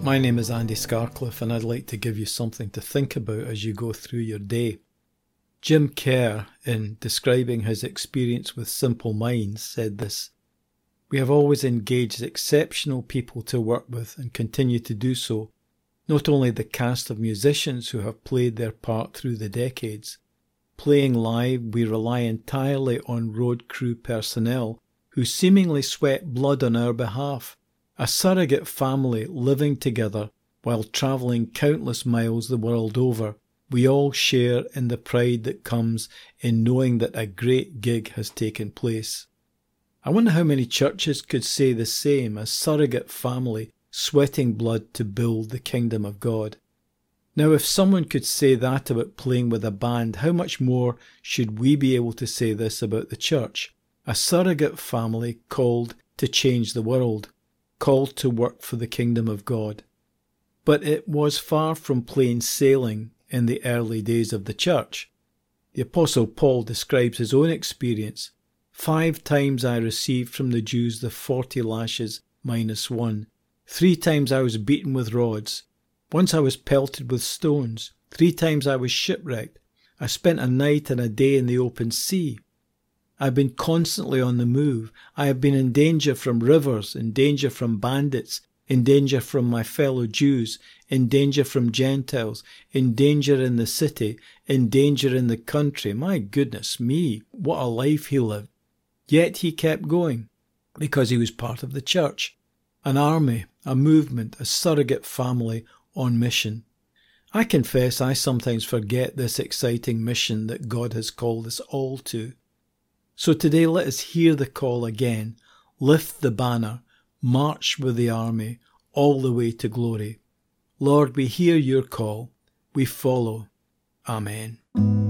My name is Andy Scarcliffe, and I'd like to give you something to think about as you go through your day. Jim Kerr, in describing his experience with Simple Minds, said this: "We have always engaged exceptional people to work with and continue to do so, not only the cast of musicians who have played their part through the decades. Playing live, we rely entirely on road crew personnel who seemingly sweat blood on our behalf, a surrogate family living together while travelling countless miles the world over. We all share in the pride that comes in knowing that a great gig has taken place." I wonder how many churches could say the same, a surrogate family sweating blood to build the kingdom of God. Now, if someone could say that about playing with a band, how much more should we be able to say this about the church? A surrogate family called to change the world, called to work for the kingdom of God. But it was far from plain sailing in the early days of the church. The Apostle Paul describes his own experience. 5 times I received from the Jews the 40 lashes minus 1. 3 times I was beaten with rods. Once I was pelted with stones. 3 times I was shipwrecked. I spent a night and a day in the open sea. I've been constantly on the move. I have been in danger from rivers, in danger from bandits, in danger from my fellow Jews, in danger from Gentiles, in danger in the city, in danger in the country. My goodness me, what a life he lived. Yet he kept going, because he was part of the church, an army, a movement, a surrogate family on mission. I confess I sometimes forget this exciting mission that God has called us all to. So today let us hear the call again, lift the banner, march with the army, all the way to glory. Lord, we hear your call, we follow. Amen.